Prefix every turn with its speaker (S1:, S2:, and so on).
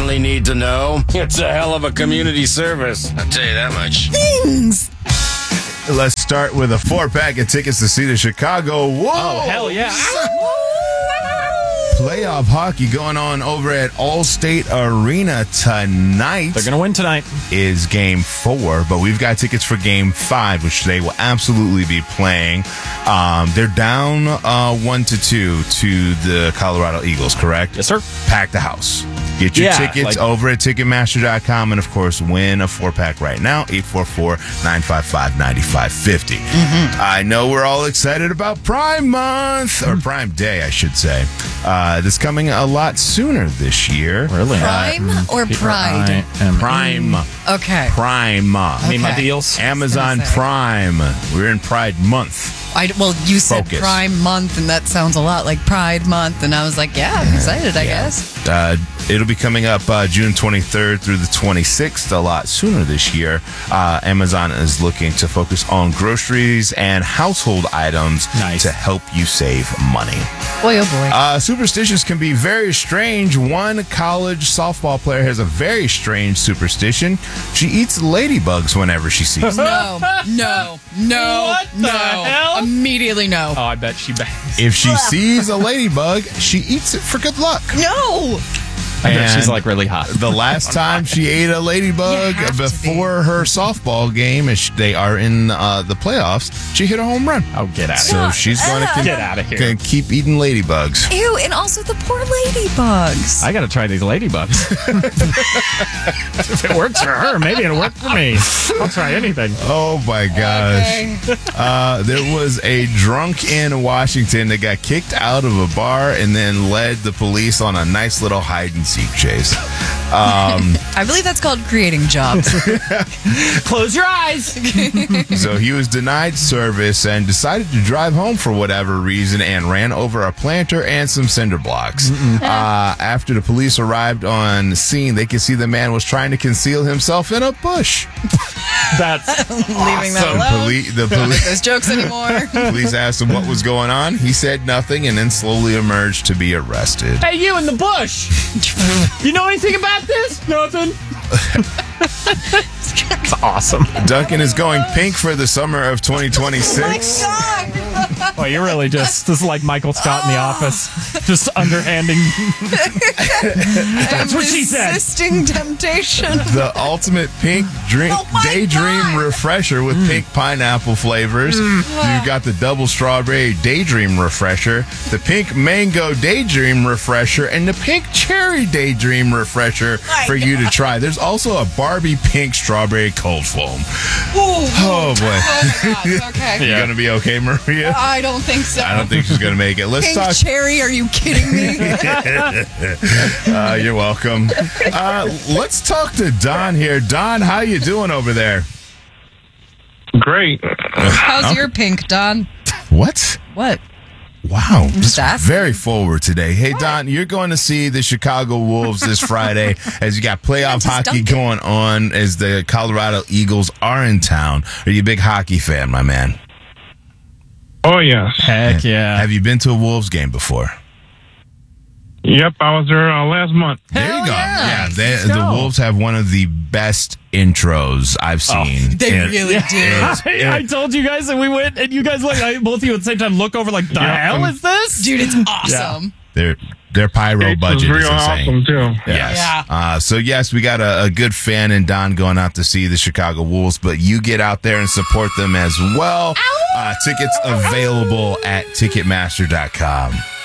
S1: really need to know? It's a hell of a community service. I'll tell you that much.
S2: Things.
S3: Let's start with a 4-pack of tickets to see the Chicago Wolves.
S4: Oh, hell yeah.
S3: Playoff hockey going on over at Allstate Arena tonight.
S4: They're going to win tonight.
S3: Is game 4, but we've got tickets for game 5, which they will absolutely be playing. They're down 1-2 to the Colorado Eagles, correct?
S4: Yes, sir.
S3: Pack the house. Get your tickets over at Ticketmaster.com, and of course, win a 4-pack right now, 844-955-9550. I know we're all excited about Prime Month, or Prime Day, I should say. That's coming a lot sooner this year.
S4: Really?
S2: Prime or Pride?
S3: Prime.
S2: Okay.
S3: Prime.
S4: Need my deals?
S3: Amazon Prime. We're in Pride Month.
S2: Well, you said
S3: Focus.
S2: Prime Month, and that sounds a lot like Pride Month, and I was like, yeah, I'm excited, I guess.
S3: It'll be coming up June 23rd through the 26th, a lot sooner this year. Amazon is looking to focus on groceries and household items to help you save money.
S2: Boy, oh boy.
S3: Superstitions can be very strange. One college softball player has a very strange superstition. She eats ladybugs whenever she sees them.
S2: No.
S4: What the hell?
S2: Immediately no.
S4: Oh, I bet she bangs.
S3: If she sees a ladybug, she eats it for good luck.
S2: No.
S4: I bet she's
S3: And
S4: like really hot.
S3: The last time she ate a ladybug before her softball game, as they are in the playoffs, she hit a home run.
S4: Oh, get out of
S3: So
S4: here.
S3: she's going to
S4: Get out of here.
S3: Gonna keep eating ladybugs.
S2: Ew, and also the poor ladybugs.
S4: I got to try these ladybugs. If it works for her, maybe it'll work for me. I'll try anything.
S3: Oh my gosh. There was a drunk in Washington that got kicked out of a bar and then led the police on a nice little hide and seek chase.
S2: I believe that's called creating jobs.
S4: Close your eyes.
S3: So he was denied service and decided to drive home for whatever reason and ran over a planter and some cinder blocks. After the police arrived on scene, they could see the man was trying to conceal himself in a bush.
S4: That's
S2: Leaving that alone.
S3: The
S2: Don't make those jokes anymore.
S3: police asked him what was going on. He said nothing and then slowly emerged to be arrested.
S4: Hey, you in the bush. You know anything about this? Nothing. It's awesome.
S3: Duncan is going pink for the summer of 2026.
S4: Well, you're really this is like Michael Scott in The Office. Just underhanding. That's what she said.
S2: Resisting temptation.
S3: The ultimate pink daydream refresher with pink pineapple flavors. You've got the double strawberry daydream refresher, the pink mango daydream refresher, and the pink cherry daydream refresher for you to try. There's also a Barbie pink strawberry cold foam. Oh boy.
S2: Oh my God. Okay.
S3: You gonna be okay, Maria?
S2: I don't think so.
S3: I don't think she's gonna make it. Let's
S2: Pink
S3: talk.
S2: cherry, are you kidding me?
S3: You're welcome. Let's talk to Don here. Don, how you doing over there?
S5: Great.
S2: How's your pink, Don?
S3: What?
S2: What?
S3: Wow,
S2: Just asking.
S3: very forward today. Hey, Don, you're going to see the Chicago Wolves this Friday as you got playoff hockey going on as the Colorado Eagles are in town. Are you a big hockey fan, my man?
S5: Oh, yes.
S4: Heck yeah.
S3: Have you been to a Wolves game before?
S5: Yep, I was there last month.
S3: There you go.
S4: yeah.
S3: The Wolves have one of the best intros I've seen.
S2: They really do.
S4: I told you guys that we went, and you guys both of you at the same time look over like, the hell is this?
S2: Dude, it's awesome.
S3: Their pyro
S5: It was
S3: budget is
S5: real
S3: insane.
S5: awesome, too.
S3: Yes.
S2: Yeah.
S3: So, yes, we got a good fan in Don going out to see the Chicago Wolves, but you get out there and support them as well. Tickets available at Ticketmaster.com.